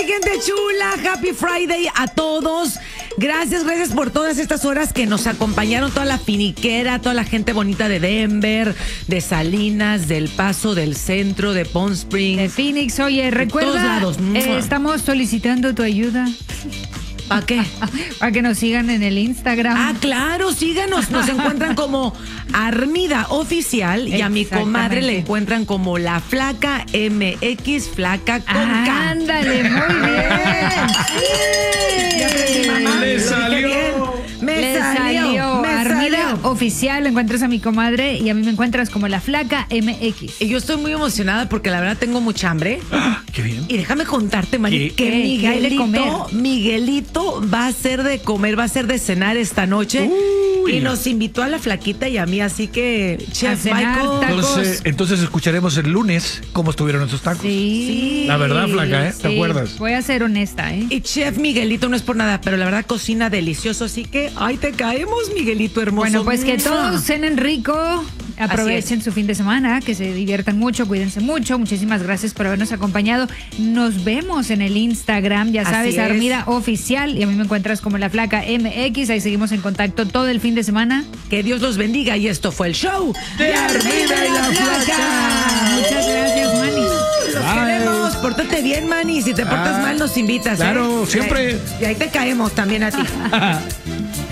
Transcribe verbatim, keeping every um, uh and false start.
gente chula, Happy Friday a todos. Gracias, gracias por todas estas horas que nos acompañaron, toda la finiquera, toda la gente bonita de Denver, de Salinas, del Paso, del Centro, de Palm Springs, de Phoenix. Oye, recuerda, todos lados. eh, estamos solicitando tu ayuda. ¿Para qué? Para que nos sigan en el Instagram. Ah, claro, síganos. Nos encuentran como Armida Oficial y a mi comadre le encuentran como La Flaca M X, Flaca con K. Ándale, muy bien. Ya aprendí, mamá. Le Lo dije salió. bien. Me Le salió, salió. me Armida salió. Oficial, encuentras a mi comadre y a mí me encuentras como La Flaca M X. Y yo estoy muy emocionada porque la verdad tengo mucha hambre. Qué bien. Y déjame contarte, Mari, ¿Qué? que ¿Qué? ¿Qué hay de Miguelito, comer? Miguelito va a ser de comer, va a ser de cenar esta noche. Uy. Y nos invitó a la flaquita y a mí, así que, Chef cenar Michael. tacos. Entonces, entonces escucharemos el lunes cómo estuvieron esos tacos. Sí. La verdad, Flaca, ¿eh? ¿Te Sí, acuerdas? Voy a ser honesta, ¿eh? Y Chef Miguelito no es por nada, pero la verdad cocina delicioso, así que ahí te caemos, Miguelito hermoso. Bueno, pues que ¡Mua! todos cenen rico, aprovechen su fin de semana, que se diviertan mucho, cuídense mucho. Muchísimas gracias por habernos acompañado. Nos vemos en el Instagram, ya Así sabes, es. Armida Oficial, y a mí me encuentras como La Flaca M X. Ahí seguimos en contacto todo el fin de semana. Que Dios los bendiga y esto fue el show de Armida y la Flaca. Muchas gracias, Manny. Los Bye. queremos, pórtate bien, Manny. Si te portas Ah, mal, nos invitas. claro, ¿eh? siempre. Y ahí te caemos también a ti.